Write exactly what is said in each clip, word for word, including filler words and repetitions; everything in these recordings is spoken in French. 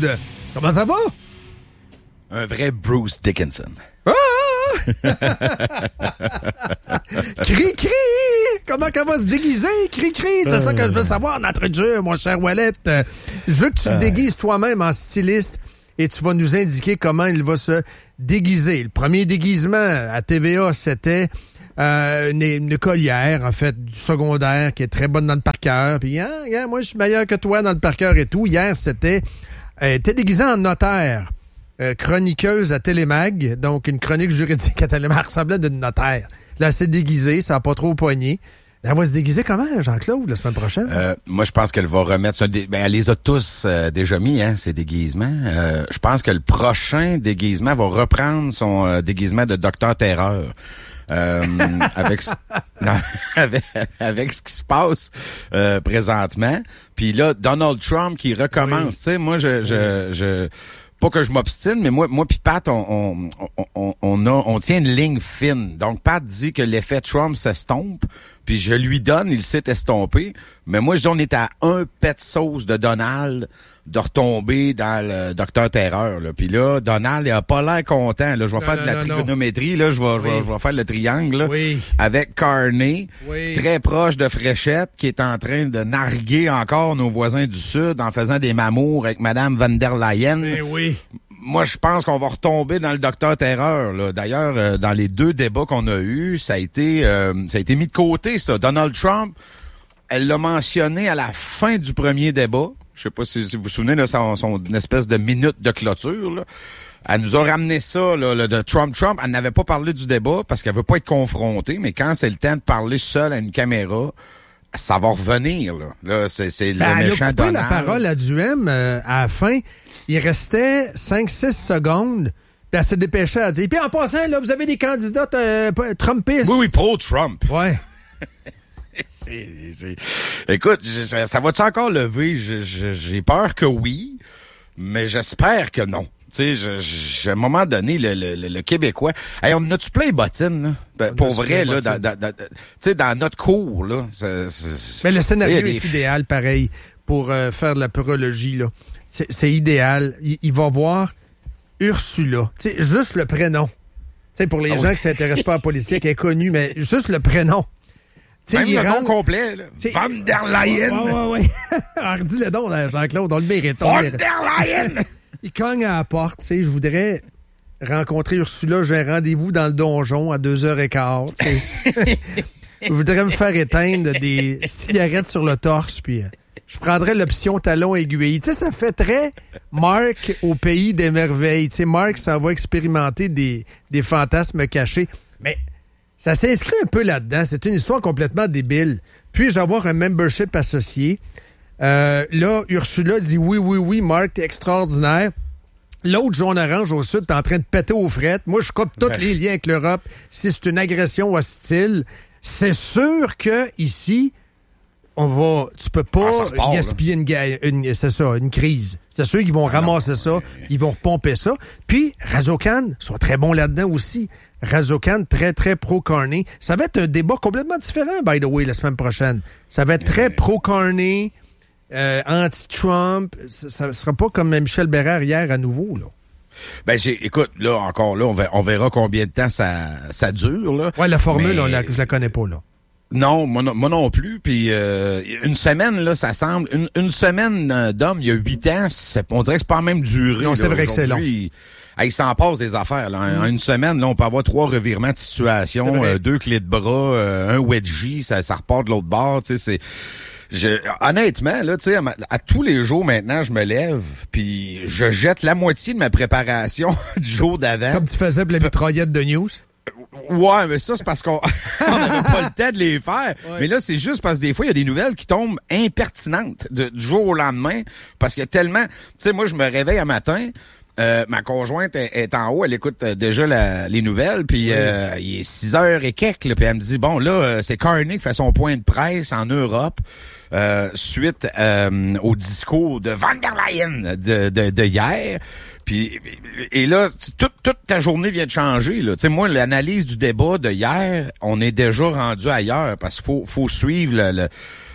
Claude. Comment ça va? Un vrai Bruce Dickinson. Ah! Cri, cri! Comment qu'elle va se déguiser? Cri, cri! C'est ça que je veux savoir, notre jeu, mon cher Wallet. Je veux que tu te déguises toi-même en styliste et tu vas nous indiquer comment il va se déguiser. Le premier déguisement à T V A, c'était euh, une, une écolière, en fait, du secondaire, qui est très bonne dans le par cœur. Puis, hein, hein, moi, je suis meilleur que toi dans le par cœur et tout. Hier, c'était... Elle était déguisée en notaire. Euh, chroniqueuse à Télémag, donc une chronique juridique à Télémag, ressemblait d'une notaire. Là, elle s'est déguisée, ça n'a pas trop poigné. Elle va se déguiser comment, Jean-Claude, la semaine prochaine? Euh, moi, je pense qu'elle va remettre... Ça, ben, elle les a tous euh, déjà mis, hein, ces déguisements. Euh, je pense que le prochain déguisement va reprendre son euh, déguisement de Docteur Terreur. Euh, avec, non, avec avec ce qui se passe euh, présentement. Puis là, Donald Trump qui recommence. Oui. Tu sais, moi, je... je, oui. je Pas que je m'obstine, mais moi, moi puis Pat, on, on, on, on, a, on tient une ligne fine. Donc, Pat dit que l'effet Trump s'estompe, puis je lui donne, il s'est estompé. Mais moi, je dis, on est à un pet sauce de Donald de retomber dans le Docteur Terreur. Là. Puis là, Donald, il a pas l'air content. Là. Je vais non, faire non, de la non, trigonométrie. Là. Je vais, oui. je, vais, je vais faire le triangle là, oui. avec Carney, oui. très proche de Fréchette, qui est en train de narguer encore nos voisins du Sud en faisant des mamours avec Madame Van der Leyen. Mais oui. Moi, je pense qu'on va retomber dans le Docteur Terreur. Là. D'ailleurs, euh, dans les deux débats qu'on a eus, ça a été euh, ça a été mis de côté, ça. Donald Trump, elle l'a mentionné à la fin du premier débat. Je sais pas si, si vous vous souvenez de son, son une espèce de minute de clôture. Là. Elle nous a ramené ça, là, le de Trump-Trump. Elle n'avait pas parlé du débat parce qu'elle veut pas être confrontée, mais quand c'est le temps de parler seule à une caméra, ça va revenir. Là, là c'est, c'est ben, le méchant Donald. Elle a coupé la parole à Duhem euh, à la fin. Il restait cinq six secondes. Puis elle s'est dépêchée à dire. Puis en passant, là, vous avez des candidats euh, Trumpistes. Oui, oui, pro-Trump. Ouais. c'est, c'est... Écoute, je, ça va-tu encore lever? Je, je, j'ai peur que oui, mais j'espère que non. Tu sais, je, je, à un moment donné, le, le, le Québécois... Hey, on a-tu plein les bottines, là? Ben, pour vrai, là, dans, dans, dans, tu sais, dans notre cours, là... C'est, c'est... Mais le scénario est des... idéal, pareil, pour euh, faire de la pyrologie, là. C'est, c'est idéal. Il, il va voir Ursula. Tu sais, juste le prénom. Tu sais, pour les ah gens oui. qui s'intéressent pas à la politique, elle est connue, mais juste le prénom. T'sais, Même il le rentre... nom complet, là. Van der Leyen. Ouais, ouais, ouais. Alors, dis-le donc, là, Jean-Claude, on le mérite. Van der Leyen! Il cogne à la porte, tu sais, je voudrais rencontrer Ursula, j'ai un rendez-vous dans le donjon à deux heures quinze, tu sais. Je voudrais me faire éteindre des cigarettes sur le torse, puis je prendrais l'option talon aiguille. Tu sais, ça fait très Marc au pays des merveilles. Tu sais, Marc s'en va expérimenter des, des fantasmes cachés. Mais ça s'inscrit un peu là-dedans. C'est une histoire complètement débile. Puis-je avoir un membership associé? Euh, là, Ursula dit oui, oui, oui, Marc, t'es extraordinaire. L'autre jaune-orange au sud, t'es en train de péter aux frettes. Moi, je coupe tous ben. les liens avec l'Europe. Si c'est une agression hostile, c'est sûr que ici, on va, tu peux pas ah, repart, gaspiller une, une, c'est ça, une crise. C'est sûr qu'ils vont ah ramasser non, ça, mais... ils vont repomper ça. Puis, Razocan sont très bons là-dedans aussi. Razocan, très, très pro-Carney. Ça va être un débat complètement différent, by the way, la semaine prochaine. Ça va être très pro-Carney, euh, anti-Trump. Ça ne sera pas comme Michel Bérard hier à nouveau, là. Ben, j'ai, écoute, là, encore là, on verra, on verra combien de temps ça, ça dure, là. Ouais, la formule, mais... on la, je la connais pas, là. Non, moi non, moi non plus. Puis euh, une semaine, là, ça semble... Une, une semaine d'homme, il y a huit ans, c'est, on dirait que c'est pas la même durée. Non, c'est là, vrai que c'est long. Il, il s'en passe des affaires. Là. En, mm. en une semaine, là, on peut avoir trois revirements de situation, euh, deux clés de bras, euh, un wedgie, ça, ça repart de l'autre bord. Tu sais, c'est... Je, honnêtement, là, tu sais, à, à tous les jours maintenant, je me lève, puis je jette la moitié de ma préparation du jour d'avant. Comme tu faisais pour la mitraillette de news. Ouais, mais ça, c'est parce qu'on n'avait pas le temps de les faire. Ouais. Mais là, c'est juste parce que des fois, il y a des nouvelles qui tombent impertinentes de, du jour au lendemain. Parce qu'il y a tellement... Tu sais, moi, je me réveille un matin, euh, ma conjointe est, est en haut, elle écoute euh, déjà la, les nouvelles, puis oui. euh, il est six heures et quelques, là, puis elle me dit, bon, là, euh, c'est Carney qui fait son point de presse en Europe. Euh, suite euh, au discours de Van der Leyen de, de, de hier. Puis et là, toute, toute ta journée vient de changer. Là. Tu sais, moi, l'analyse du débat de hier, on est déjà rendu ailleurs parce qu'il faut, faut suivre le, le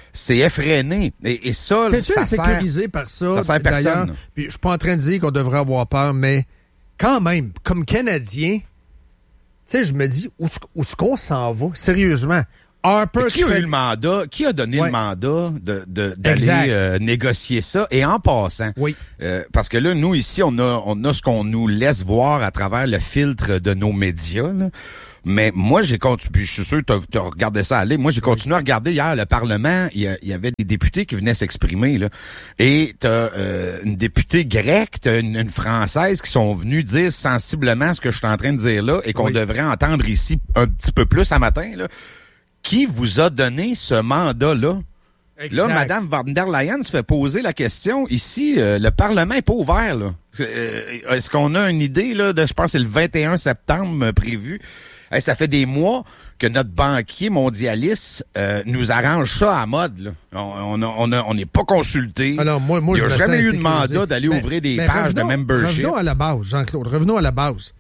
c'est effréné. Et, et ça, T'es-tu ça insécurisé sert, par ça? Ça sert personne. Puis je suis pas en train de dire qu'on devrait avoir peur, mais quand même, comme Canadien, tu sais, je me dis, où, où est-ce qu'on s'en va? Sérieusement. Harper qui a fait... eu le mandat? Qui a donné ouais. le mandat de, de d'aller euh, négocier ça? Et en passant, oui. euh, parce que là, nous, ici, on a, on a ce qu'on nous laisse voir à travers le filtre de nos médias, là. Mais moi, j'ai continué, je suis sûr que tu as regardé ça aller. Moi, j'ai continué à regarder hier le Parlement. Il y, a, il y avait des députés qui venaient s'exprimer, là. Et tu as euh, une députée grecque, tu as une, une Française qui sont venues dire sensiblement ce que je suis en train de dire là et qu'on oui. devrait entendre ici un petit peu plus à matin, là. Qui vous a donné ce mandat-là? Exact. Là, Mme van der Leyen se fait poser la question. Ici, euh, le Parlement n'est pas ouvert, là. Euh, est-ce qu'on a une idée, là, de, je pense que c'est le vingt et un septembre euh, prévu? Hey, ça fait des mois que notre banquier mondialiste euh, nous arrange ça à mode. Là. On n'est on on on pas consulté. Alors, moi, moi, il n'y a jamais eu de mandat d'aller mais, ouvrir des mais pages revenons, de membership. Revenons à la base, Jean-Claude. Revenons à la base.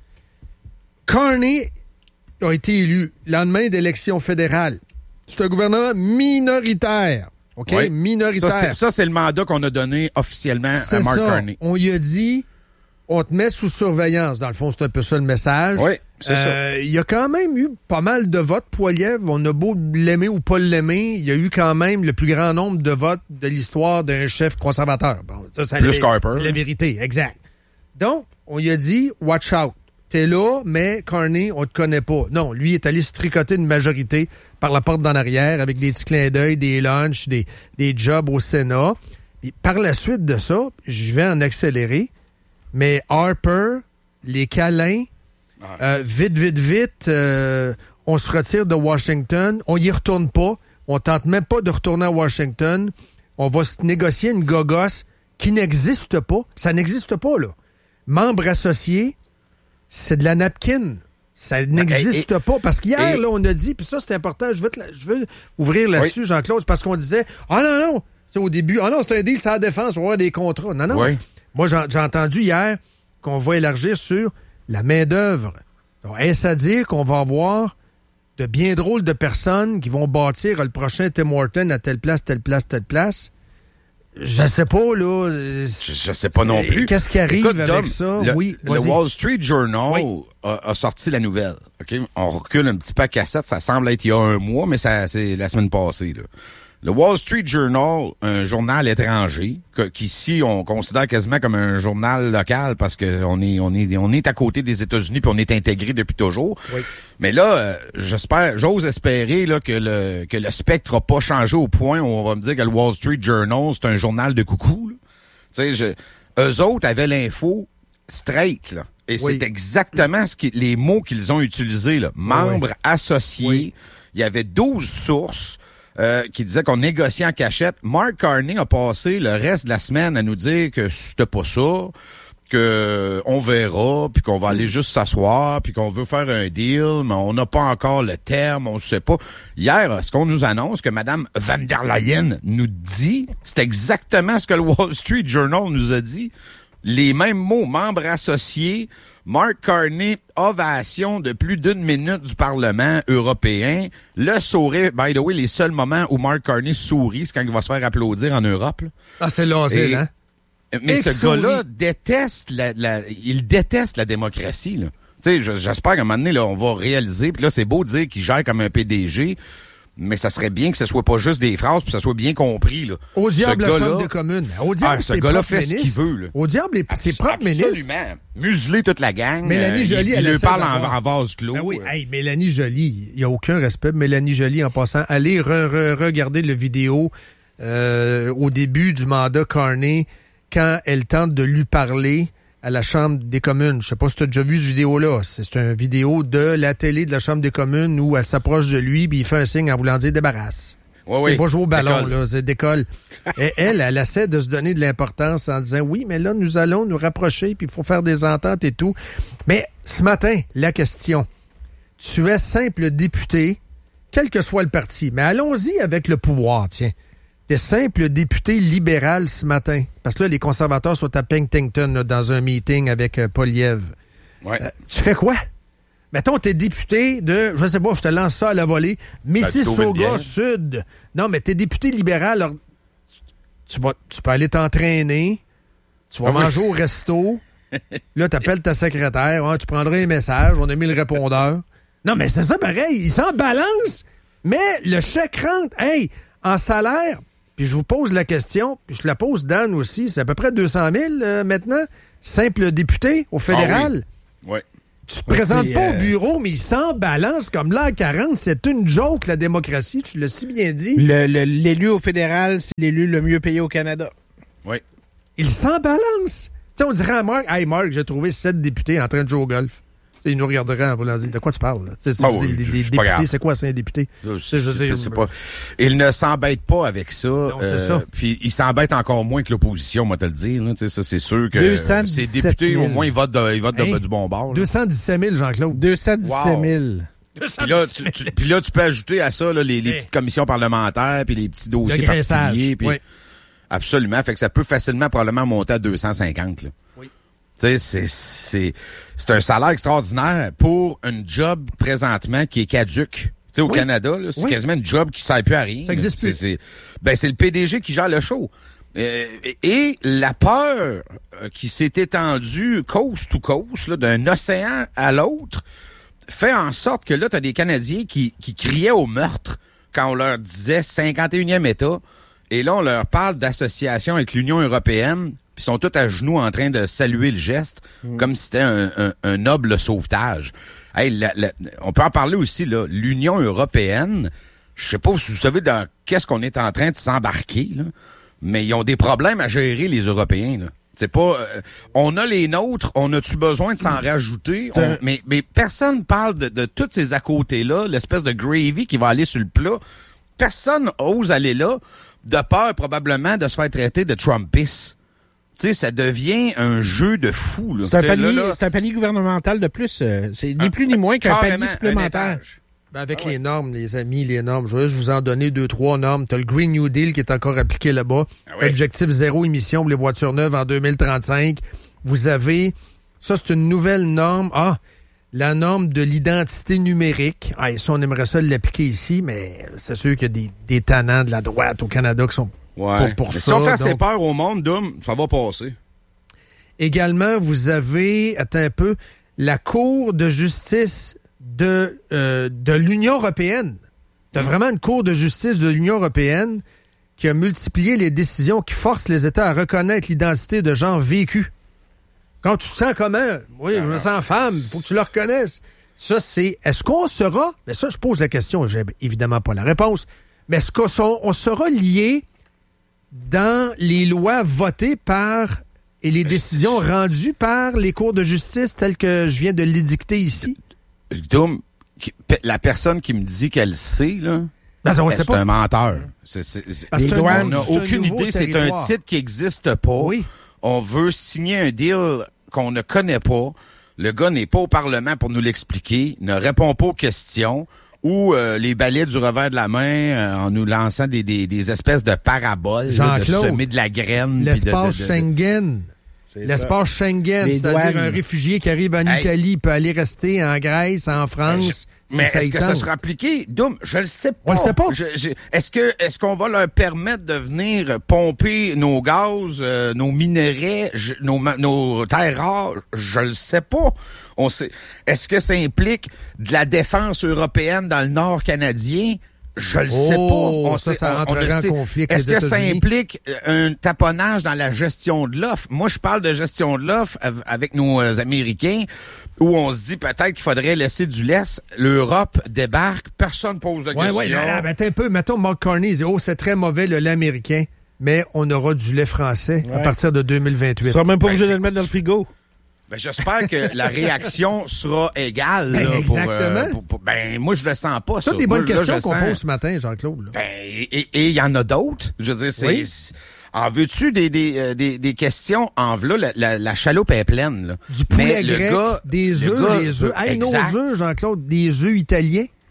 Carney a été élu lendemain d'élections fédérales. C'est un gouvernement minoritaire. OK? Oui. Minoritaire. Ça, c'est, ça, c'est le mandat qu'on a donné officiellement c'est à Mark ça. Carney. On lui a dit, on te met sous surveillance. Dans le fond, c'est un peu ça le message. Oui, c'est euh, ça. Il y a quand même eu pas mal de votes, Poilievre. On a beau l'aimer ou pas l'aimer. Il y a eu quand même le plus grand nombre de votes de l'histoire d'un chef conservateur. Bon, ça, ça plus Harper. C'est la vérité, exact. Donc, on lui a dit, watch out. T'es là, mais Carney, on te connaît pas. Non, lui est allé se tricoter une majorité par la porte d'en arrière avec des petits clins d'œil, des lunchs, des, des jobs au Sénat. Et par la suite de ça, je vais en accélérer, mais Harper, les câlins, ah. euh, vite, vite, vite, euh, on se retire de Washington, on y retourne pas, on tente même pas de retourner à Washington, on va se négocier une gogosse qui n'existe pas. Ça n'existe pas, là. Membres associés, c'est de la napkin. Ça n'existe et, et, pas. Parce qu'hier, et, là, on a dit, puis ça, c'est important, je veux, te la, je veux ouvrir là-dessus, oui. Jean-Claude, parce qu'on disait, ah non, non, c'est au début, ah non, c'est un deal sans défense, on va avoir des contrats. Non, non. Oui. Moi, j'ai, j'ai entendu hier qu'on va élargir sur la main-d'œuvre. Donc, est-ce à dire qu'on va avoir de bien drôles de personnes qui vont bâtir le prochain Tim Horton à telle place, telle place, telle place? Je sais pas, là. Je, je sais pas non plus. Qu'est-ce qui arrive Écoute, avec Dom, ça? Le, oui, le Wall Street Journal oui. a, a sorti la nouvelle. Okay? On recule un petit peu à cassette. Ça semble être il y a un mois, mais ça c'est la semaine passée. Là. Le Wall Street Journal, un journal étranger, que, qu'ici on considère quasiment comme un journal local parce que on est on est on est à côté des États-Unis puis on est intégré depuis toujours. Oui. Mais là, euh, j'espère, j'ose espérer là que le que le spectre a pas changé au point où on va me dire que le Wall Street Journal c'est un journal de coucou. Tu sais, eux autres avaient l'info straight là. Et oui. c'est exactement ce qui, les mots qu'ils ont utilisés là. Membres oui. associés. Oui. Il y avait douze sources. Euh, qui disait qu'on négociait en cachette. Mark Carney a passé le reste de la semaine à nous dire que c'était pas ça, que on verra, puis qu'on va aller juste s'asseoir, puis qu'on veut faire un deal, mais on n'a pas encore le terme, on sait pas. Hier, ce qu'on nous annonce que Mme van der Leyen nous dit, c'est exactement ce que le Wall Street Journal nous a dit. Les mêmes mots, membres associés, Mark Carney, ovation de plus d'une minute du Parlement européen. Le sourire, by the way, les seuls moments où Mark Carney sourit, c'est quand il va se faire applaudir en Europe. Là. Ah, c'est loisir, hein? Mais Et ce gars-là déteste la, la, il déteste la démocratie, là. Tu sais, j'espère qu'à un moment donné, là, on va réaliser, puis là, c'est beau de dire qu'il gère comme un P D G, mais ça serait bien que ce soit pas juste des phrases, puis ça soit bien compris, là. Au diable la Chambre des communes. Au diable, ah, ce gars-là fait ce qu'il veut, là. Au diable, ses propres ministres. Absolument. Museler toute la gang. Mélanie Joly, euh, il, elle lui parle en, en vase clos. Ben oui, hey, Mélanie Joly, il n'y a aucun respect. Mélanie Joly, en passant, allez re, re, regarder le vidéo euh, au début du mandat Carney, quand elle tente de lui parler à la Chambre des communes. Je sais pas si tu as déjà vu cette vidéo-là. C'est une vidéo de la télé de la Chambre des communes où elle s'approche de lui puis il fait un signe en voulant dire « débarrasse ». Oui, oui. Pas jouer au ballon, décolle. là, c'est décolle. Et elle, elle essaie de se donner de l'importance en disant « oui, mais là, nous allons nous rapprocher puis il faut faire des ententes et tout ». Mais ce matin, la question. Tu es simple député, quel que soit le parti, mais allons-y avec le pouvoir, tiens. Des simples députés libérales ce matin. Parce que là, les conservateurs sont à Penticton là, dans un meeting avec euh, Poilievre. Ouais. Euh, tu fais quoi? Mettons, t'es député de, je sais pas, je te lance ça à la volée, Mississauga Sud. Non, mais t'es député libéral, alors, tu, vas, tu peux aller t'entraîner, tu vas ah manger oui. au resto, là, t'appelles ta secrétaire, hein, tu prendras un message, on a mis le répondeur. Non, mais c'est ça pareil, il s'en balance, mais le chèque rentre, hey, en salaire, puis je vous pose la question, puis je la pose Dan aussi, c'est à peu près deux cent mille euh, maintenant, simple député au fédéral. Ah oui. oui. Tu te présentes pas euh... au bureau, mais il s'en balance comme l'an quarante. C'est une joke, la démocratie. Tu l'as si bien dit. Le, le, l'élu au fédéral, c'est l'élu le mieux payé au Canada. Oui. Il s'en balance. Tu sais, on dirait à Marc, « Hey, Marc, j'ai trouvé sept députés en train de jouer au golf. » Il nous regarderait en voulant dire, de quoi tu parles? Là? C'est, oh, des, des députés, c'est quoi, c'est un député? Je, je, je, je sais pas. Il ne s'embête pas avec ça. Non, c'est euh, ça. Puis il s'embête encore moins que l'opposition, moi te le dire. Là, ça, c'est sûr que ces députés, au moins, ils votent, de, ils votent hein? de, du bon bord. Là. deux cent dix-sept mille, Jean-Claude. deux cent dix-sept mille. Wow. Puis là, tu, tu, puis là, tu peux ajouter à ça là, les, les hey. petites commissions parlementaires, puis les petits dossiers particuliers. Puis, oui. Absolument. Fait que ça peut facilement, probablement, monter à deux cent cinquante. Là. Oui. Tu sais, c'est, c'est, c'est un salaire extraordinaire pour un job présentement qui est caduque. Tu sais, au oui. Canada, là, c'est oui. quasiment un job qui ne sert plus à rien. Ça existe plus. C'est, c'est, ben, c'est le P D G qui gère le show. Euh, et la peur qui s'est étendue coast to coast, là, d'un océan à l'autre, fait en sorte que là, tu as des Canadiens qui, qui criaient au meurtre quand on leur disait cinquante et unième État. Et là, on leur parle d'association avec l'Union européenne. Puis sont tous à genoux en train de saluer le geste, mmh. comme si c'était un, un, un noble sauvetage. Hey, la, la, on peut en parler aussi, là. L'Union européenne, je sais pas si vous savez dans qu'est-ce qu'on est en train de s'embarquer, là, mais ils ont des problèmes à gérer, les Européens, là. C'est pas... Euh, on a les nôtres, on a-tu besoin de s'en mmh. rajouter? On, mais, mais personne parle de, de tous ces à-côtés-là, l'espèce de gravy qui va aller sur le plat. Personne ose aller là, de peur probablement de se faire traiter de Trumpiste. Tu sais, ça devient un jeu de fou. Là. C'est, un palier, là, là, c'est un palier gouvernemental de plus. Euh, c'est ni plus ni moins qu'un palier supplémentaire. Ben avec ah les ouais. normes, les amis, les normes. Je vais juste vous en donner deux, trois normes. Tu as le Green New Deal qui est encore appliqué là-bas. Ah ouais. Objectif zéro émission pour les voitures neuves en deux mille trente-cinq. Vous avez... Ça, c'est une nouvelle norme. Ah, la norme de l'identité numérique. Ah, et ça, on aimerait ça l'appliquer ici, mais c'est sûr qu'il y a des, des tannants de la droite au Canada qui sont... Ouais. Pour, pour mais ça, si on fait donc... assez peur au monde, Dom, ça va passer. Également, vous avez, attends un peu, la Cour de justice de, euh, de l'Union européenne. Tu as mmh. vraiment une Cour de justice de l'Union européenne qui a multiplié les décisions qui forcent les États à reconnaître l'identité de gens vécus. Quand tu te sens comment? Oui, ah, je me sens femme, il faut que tu le reconnaisses. Ça, c'est... Est-ce qu'on sera... Mais ça, je pose la question, j'ai évidemment pas la réponse. Mais est-ce qu'on on sera lié dans les lois votées par et les décisions rendues par les cours de justice telles que je viens de l'édicter ici? Dom, la personne qui me dit qu'elle sait, là, ben, on c'est pas. un menteur. C'est, c'est, c'est, Parce on n'a aucune idée. Territoire. C'est un titre qui n'existe pas. Oui. On veut signer un deal qu'on ne connaît pas. Le gars n'est pas au Parlement pour nous l'expliquer, ne répond pas aux questions. Ou euh, les balais du revers de la main euh, en nous lançant des, des, des espèces de paraboles là, de semer de la graine. L'espace de, de, de, Schengen. C'est l'espace ça. Schengen, les c'est-à-dire douanes. Un réfugié qui arrive en hey. Italie peut aller rester en Grèce, en France. Ben, je, mais est-ce que ça sera appliqué? Doum, je le sais pas. On le sait pas. Je, je, est-ce que est-ce qu'on va leur permettre de venir pomper nos gaz, euh, nos minerais, je, nos, nos terres rares? Je le sais pas. On sait. Est-ce que ça implique de la défense européenne dans le nord canadien? Je le sais oh, pas. On ça, sait, ça entrerait en conflit avec Est-ce les que ça États-Unis? implique un taponnage dans la gestion de l'offre? Moi, je parle de gestion de l'offre avec nos Américains, où on se dit peut-être qu'il faudrait laisser du lest. L'Europe débarque, personne pose de ouais, questions. Oui, oui, mais un peu. Mettons, Mark Carney dit, oh, c'est très mauvais le lait américain, mais on aura du lait français ouais. à partir de deux mille vingt-huit. Tu seras même pas obligé ben, de le mettre dans le frigo. Ben, j'espère que la réaction sera égale. Ben, Là, exactement. Pour, euh, pour, pour, ben, moi, je le sens pas, ça. Toutes des bonnes moi, questions là, qu'on sens... pose ce matin, Jean-Claude. Là. Ben, et il y en a d'autres. Je veux dire, c'est... Oui. En veux-tu des, des, euh, des, des questions? En v'là, la, la, la chaloupe est pleine. Là. Du poulet Mais grec, le gars, des œufs, les œufs. Hey, nos œufs, Jean-Claude, des œufs italiens.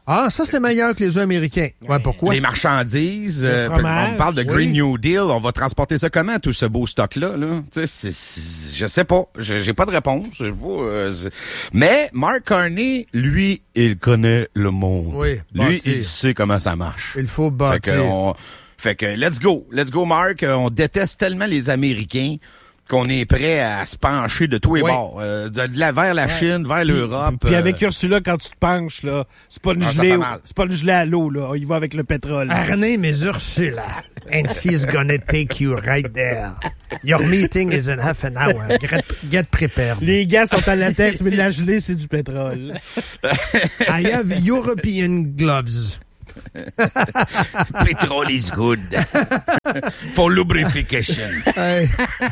Ah, ça, c'est meilleur que les œufs américains. Ouais, pourquoi? Les marchandises, euh, fromage, on parle de oui. Green New Deal, on va transporter ça comment, tout ce beau stock-là? Là? Tu sais, c'est, c'est, je sais pas, j'ai, j'ai pas de réponse. Je sais pas, euh, c'est... Mais Mark Carney, lui, il connaît le monde. Oui, lui, bâtir. il sait comment ça marche. Il faut Fait bâtir. que, on, fait que let's go, let's go Mark. On déteste tellement les Américains qu'on est prêt à se pencher de tous les Oui. bords, euh, de, de la, vers la Chine, vers l'Europe. Puis euh, avec Ursula, quand tu te penches, là, c'est pas le Ah, ça gelé, fait au- mal. c'est pas le gelé à l'eau, là. Il va avec le pétrole. Arnay, mais Ursula. And she's gonna take you right there. Your meeting is in half an hour. Get, get prepared. Les gars sont en latex, mais de la gelée, c'est du pétrole. I have European gloves. Petrol is good. For lubrification. Hey,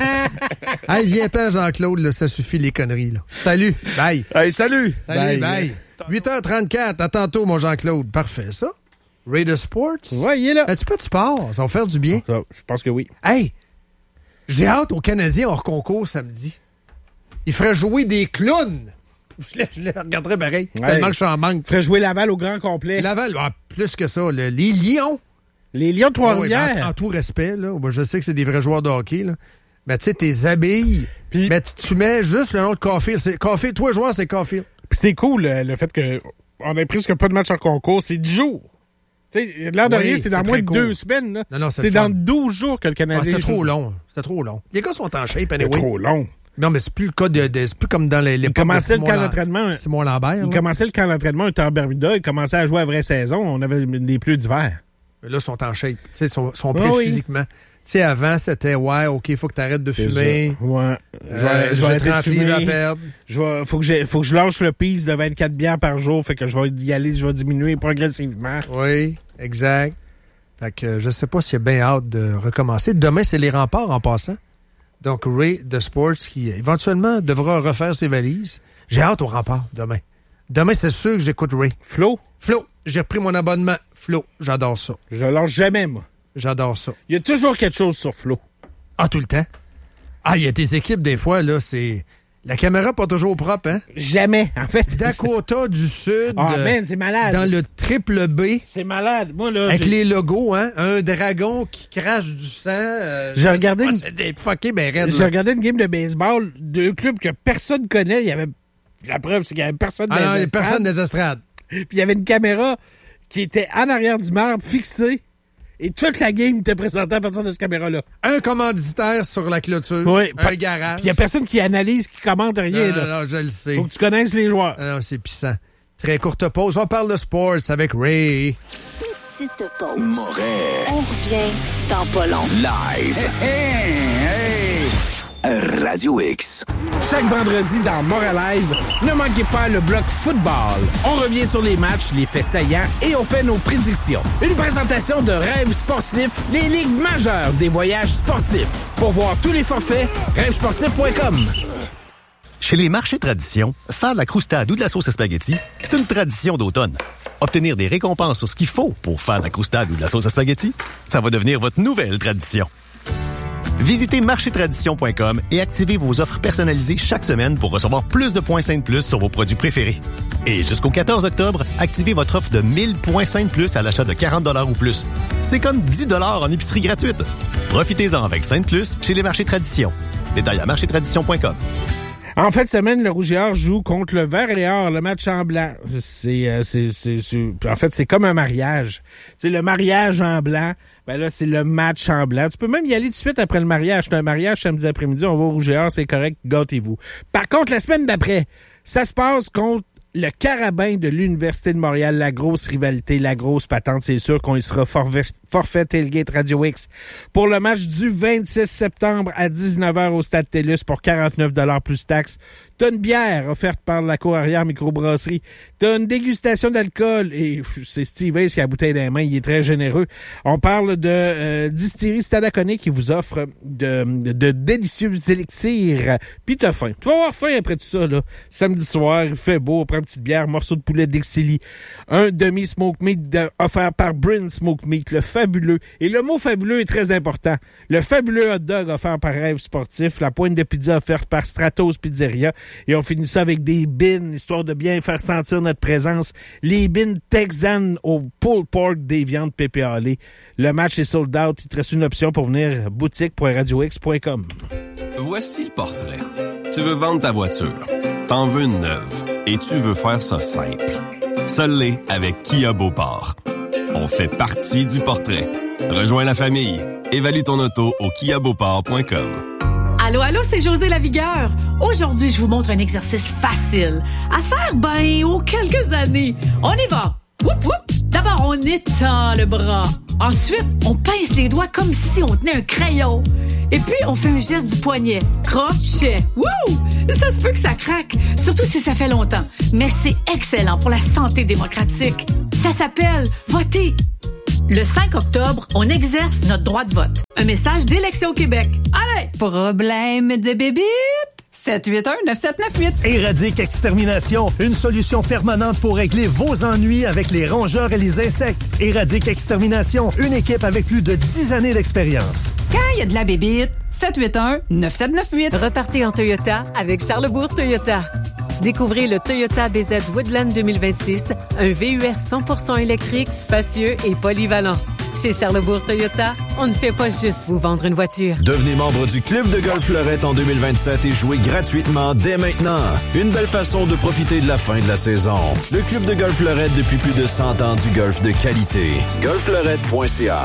hey viens-t'en, Jean-Claude, là, ça suffit les conneries. Là. Salut, bye. Hey, salut! Salut, Bye. bye. huit heures trente-quatre, à tantôt, mon Jean-Claude. Parfait, ça. Raider Sports. Ouais, il est là. Un petit peu de sport, ça va faire du bien. Ça, je pense que oui. Hey, j'ai hâte aux Canadiens hors concours samedi. Ils feraient jouer des clowns. Je les, je les regarderais pareil, Ouais. tellement que je suis en manque. Ferait jouer Laval au grand complet. Laval, ah, plus que ça, le- les Lions. Les Lions de Ah oui, mais en, Trois-Rivières. en tout respect, là, moi, je sais que c'est des vrais joueurs de hockey, là. Mais tu sais, tes habilles, Puis- mais tu, tu mets juste le nom de Caulfield. C'est Caulfield, toi, joueur, c'est Caulfield. Puis c'est cool, le, le fait que on ait presque pas de match en concours. C'est dix jours. Tu sais, l'air de Oui, rien, c'est dans c'est moins très de court. deux semaines. Là. Non, non, c'est c'est le dans fun. douze jours que le Ah, Canadien c'était trop joue. long. C'était trop long. Les gars sont en shape, C'était anyway. trop long. Non, mais c'est plus le cas de, de- c'est plus comme dans les, les Il commençait le camp d'entraînement. Simon Lambert. Il là. commençait le camp d'entraînement, il était en Bermuda, il commençait à jouer à vraie saison. On avait des pluies d'hiver. Mais là, ils sont en shape. Tu sais, ils sont, sont Ah prêts oui. physiquement. Tu sais, avant, c'était, ouais, OK, il faut que tu arrêtes de fumer. Ouais. Je vais, Euh, je vais j'ai arrêter de trente livres à fumer. perdre. Je vais, faut que j'ai, faut que je lâche le piece de vingt-quatre bières par jour, fait que je vais y aller, je vais diminuer progressivement. Oui, exact. Fait que euh, je sais pas s'il y a bien hâte de recommencer. Demain, c'est les remparts en passant. Donc, Ray de Sports qui, éventuellement, devra refaire ses valises. J'ai hâte aux remparts demain. Demain, c'est sûr que j'écoute Ray. Flo, Flo, j'ai repris mon abonnement. Flo, j'adore ça. je lâche jamais, moi. J'adore ça. Il y a toujours quelque chose sur Flo. Ah, tout le temps? Ah, il y a des équipes, des fois, là, c'est... La caméra pas toujours propre, hein? Jamais, en fait. Dakota du Sud, Ah, euh, man, c'est malade. dans le triple B, C'est malade. Moi, là, avec j'ai- les logos, hein? Un dragon qui crache du sang. euh, J'ai je sais regardé pas, une- C'est des fucké ben raide, j'ai là. regardé une game de baseball, deux clubs que personne connaît. Il y avait, la preuve, c'est qu'il y avait personne dans Ah non, il les y a personne estrades. des estrades. Puis il y avait une caméra qui était en arrière du marbre, fixée. Et toute la game était présentée à partir de cette caméra-là. Un commanditaire sur la clôture. Oui, un pas- garage. Puis il y a personne qui analyse, qui commente rien. non, non, là. non, je le sais. Faut que tu connaisses les joueurs. Ah non, c'est puissant. Très courte pause. On parle de sports avec Ray. Petite pause. Moret. On revient dans pas long. Live. Radio X. Chaque vendredi dans Montréal Live, ne manquez pas le bloc football. On revient sur les matchs, les faits saillants et on fait nos prédictions. Une présentation de Rêve Sportif, les ligues majeures des voyages sportifs. Pour voir tous les forfaits, rêve sportif point com. Chez les marchés tradition, faire de la croustade ou de la sauce à spaghetti, c'est une tradition d'automne. Obtenir des récompenses sur ce qu'il faut pour faire de la croustade ou de la sauce à spaghetti, ça va devenir votre nouvelle tradition. Visitez marché tradition point com et activez vos offres personnalisées chaque semaine pour recevoir plus de points Saint de plus sur vos produits préférés. Et jusqu'au quatorze octobre, activez votre offre de mille points Saint de plus à l'achat de quarante dollars ou plus. C'est comme dix dollars en épicerie gratuite. Profitez-en avec Saint de plus chez les marchés tradition. Détail à marché tradition point com. En fin de semaine, le Rouge et Or joue contre le Vert et Or, le match en blanc. C'est, euh, c'est, c'est, c'est- en fait, c'est comme un mariage. C'est le mariage en blanc. Ben là, c'est le match en blanc. Tu peux même y aller tout de suite après le mariage. C'est un mariage samedi après-midi. On va au Rouge et Or, c'est correct. Gâtez-vous. Par contre, la semaine d'après, ça se passe contre le Carabin de l'Université de Montréal, la grosse rivalité, la grosse patente. C'est sûr qu'on y sera forfait, forfait Tailgate Radio X pour le match du vingt-six septembre à dix-neuf heures au Stade TELUS pour quarante-neuf dollars plus taxes. T'as une bière offerte par la cour arrière microbrasserie. T'as une dégustation d'alcool et c'est Steve Hayes qui a la bouteille dans les mains. Il est très généreux. On parle de euh, Distillerie Stadaconé qui vous offre de, de, de délicieux élixirs. Puis t'as faim. Tu vas avoir faim après tout ça, là. Samedi soir, il fait beau. Prendre différentes petites bières, morceaux de poulet Dixili, un demi-smoke meat de, offert par Brin Smoke Meat, le fabuleux. Et le mot fabuleux est très important. Le fabuleux hot dog offert par Rêve Sportif, la pointe de pizza offerte par Stratos Pizzeria. Et on finit ça avec des bins, histoire de bien faire sentir notre présence. Les bins texanes au pulled pork des viandes pépé halées. Le match est sold out. Il te reste une option pour venir boutique point radio x point com. Voici le portrait. Tu veux vendre ta voiture. T'en veux une neuve. Et tu veux faire ça simple. Seul l'est avec Kia Beauport. On fait partie du portrait. Rejoins la famille. Évalue ton auto au kia beauport point com. Allô, allô, c'est José Lavigueur. Aujourd'hui, je vous montre un exercice facile à faire, ben, aux quelques années. On y va. Whoop, whoop. D'abord, on étend le bras. Ensuite, on pince les doigts comme si on tenait un crayon. Et puis, on fait un geste du poignet. Crochet. Wouh! Ça se peut que ça craque, surtout si ça fait longtemps. Mais c'est excellent pour la santé démocratique. Ça s'appelle voter. Le cinq octobre, on exerce notre droit de vote. Un message d'Élection Québec. Allez! Problème de bébite? sept huit un neuf sept neuf huit. Éradique Extermination, une solution permanente pour régler vos ennuis avec les rongeurs et les insectes. Éradique Extermination, une équipe avec plus de dix années d'expérience. Quand il y a de la bébite, sept huit un neuf sept neuf huit. Repartez en Toyota avec Charlesbourg Toyota. Découvrez le Toyota B Z Woodland deux mille vingt-six, un V U S cent pour cent électrique, spacieux et polyvalent. Chez Charlesbourg Toyota, on ne fait pas juste vous vendre une voiture. Devenez membre du Club de golf Fleurette en deux mille vingt-sept et jouez gratuitement dès maintenant. Une belle façon de profiter de la fin de la saison. Le Club de golf Fleurette depuis plus de cent ans du golf de qualité. golf fleurette point c a.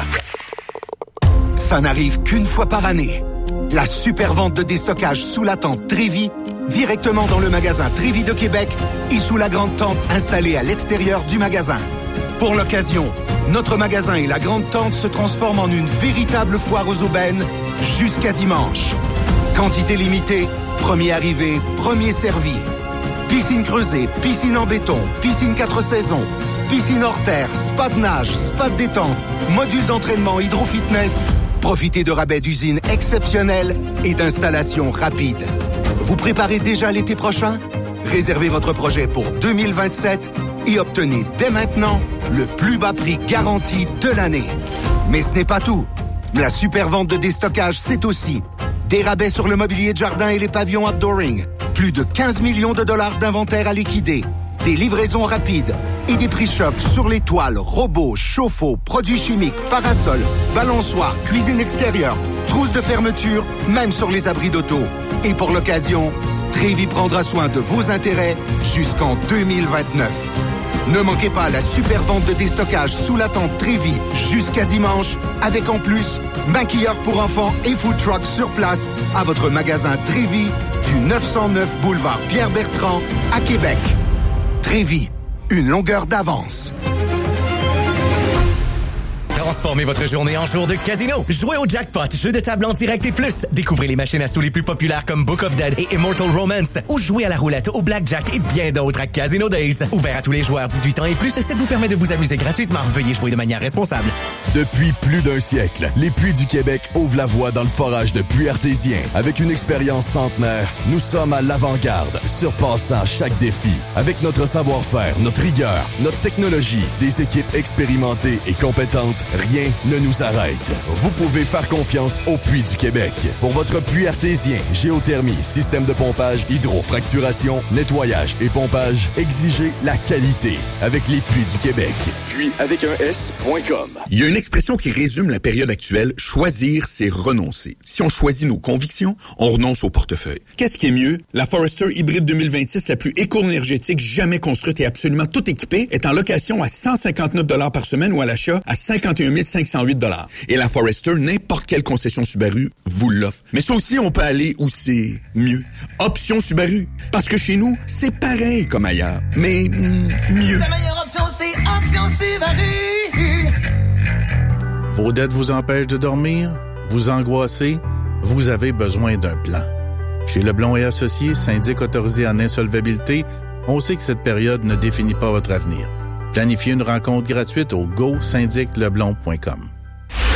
Ça n'arrive qu'une fois par année. La super vente de déstockage sous la tente Trévi, directement dans le magasin Trévi de Québec et sous la grande tente installée à l'extérieur du magasin. Pour l'occasion, notre magasin et la grande tente se transforment en une véritable foire aux aubaines jusqu'à dimanche. Quantité limitée, premier arrivé, premier servi. Piscine creusée, piscine en béton, piscine quatre saisons, piscine hors terre, spa de nage, spa de détente, module d'entraînement hydro-fitness. Profitez de rabais d'usine exceptionnels et d'installations rapides. Vous préparez déjà l'été prochain? Réservez votre projet pour deux mille vingt-sept et obtenez dès maintenant le plus bas prix garanti de l'année. Mais ce n'est pas tout. La super vente de déstockage, c'est aussi des rabais sur le mobilier de jardin et les pavillons outdooring, plus de quinze millions de dollars d'inventaire à liquider, des livraisons rapides et des prix chocs sur les toiles, robots, chauffe-eau, produits chimiques, parasols, balançoires, cuisine extérieure, trousses de fermeture, même sur les abris d'auto. Et pour l'occasion, Trévi prendra soin de vos intérêts jusqu'en deux mille vingt-neuf. Ne manquez pas la super vente de déstockage sous la tente Trévi jusqu'à dimanche, avec en plus maquilleurs pour enfants et food truck sur place à votre magasin Trévi du neuf cent neuf boulevard Pierre-Bertrand à Québec. Trévi, une longueur d'avance. Transformez votre journée en jour de casino. Jouez au jackpot, jeu de table en direct et plus. Découvrez les machines à sous les plus populaires comme Book of Dead et Immortal Romance. Ou jouez à la roulette, au blackjack et bien d'autres à Casino Days. Ouvert à tous les joueurs dix-huit ans et plus, ça vous permet de vous amuser gratuitement. Veuillez jouer de manière responsable. Depuis plus d'un siècle, les Puits du Québec ouvrent la voie dans le forage de puits artésiens. Avec une expérience centenaire, nous sommes à l'avant-garde, surpassant chaque défi. Avec notre savoir-faire, notre rigueur, notre technologie, des équipes expérimentées et compétentes, rien ne nous arrête. Vous pouvez faire confiance aux Puits du Québec. Pour votre puits artésien, géothermie, système de pompage, hydrofracturation, nettoyage et pompage, exigez la qualité avec les Puits du Québec. Puits avec un S point com. Il y a une expression qui résume la période actuelle. Choisir, c'est renoncer. Si on choisit nos convictions, on renonce au portefeuille. Qu'est-ce qui est mieux? La Forester Hybride deux mille vingt-six, la plus éco-énergétique jamais construite et absolument tout équipée, est en location à cent cinquante-neuf dollars par semaine ou à l'achat à cinquante et un mille cinq cent huit dollars. Et la Forester, n'importe quelle concession Subaru vous l'offre. Mais ça aussi, on peut aller où c'est mieux. Option Subaru. Parce que chez nous, c'est pareil comme ailleurs, mais mm, mieux. La meilleure option, c'est Option Subaru. Vos dettes vous empêchent de dormir? Vous angoissez? Vous avez besoin d'un plan. Chez Leblond et Associés, syndic autorisé en insolvabilité, on sait que cette période ne définit pas votre avenir. Planifiez une rencontre gratuite au go syndic leblond point com.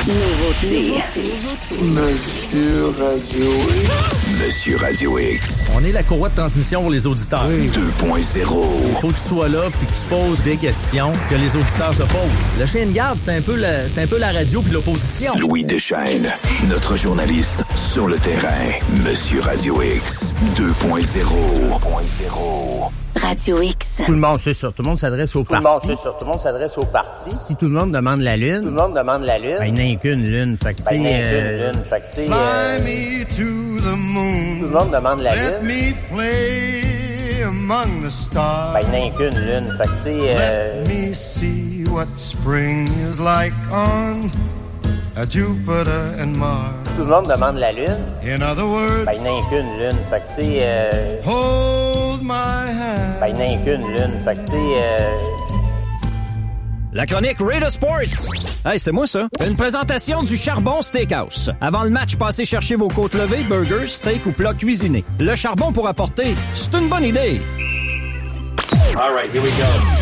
Nouveauté. Monsieur Radio X. Monsieur Radio X. On est la courroie de transmission pour les auditeurs. deux point zéro. Il faut que tu sois là puis que tu poses des questions que les auditeurs se posent. Le chien de garde, c'est un peu la, c'est un peu la radio puis l'opposition. Louis Deschênes, notre journaliste sur le terrain. Monsieur Radio X. deux point zéro. deux point zéro. Radio X. Tout le monde, c'est ça. Tout le monde s'adresse au parti. Tout le monde, c'est ça. Tout le monde s'adresse au parti. Si tout le monde demande la lune. Tout le monde demande la lune. Ben, il n'y a qu'une lune. Fait que, ben, il n'y a qu'une euh... lune. Fait que, tu sais, euh... me to the moon. Tout le monde demande la Let lune. me play among the stars. Ben, il n'y a qu'une lune. Fait que, tu sais, euh... Let me see what spring is like on a Jupiter and Mars. Tout le monde demande la lune. In other words, ben, il n'y a qu'une lune. Fait que, tu sais, euh... hold my hand. Ben, il n'y a qu'une lune. Fait que, tu sais, euh... La chronique Raider Sports. Hey, c'est moi ça. Une présentation du Charbon Steakhouse. Avant le match, passez chercher vos côtes levées, burgers, steak ou plats cuisinés. Le charbon pour apporter, c'est une bonne idée. All right, here we go.